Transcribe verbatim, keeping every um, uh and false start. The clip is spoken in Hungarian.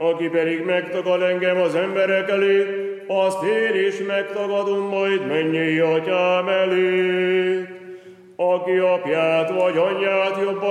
Aki pedig megtagad engem az emberek elé, azt én is megtagadom majd mennyei atyám elé. Aki apját vagy anyját jobban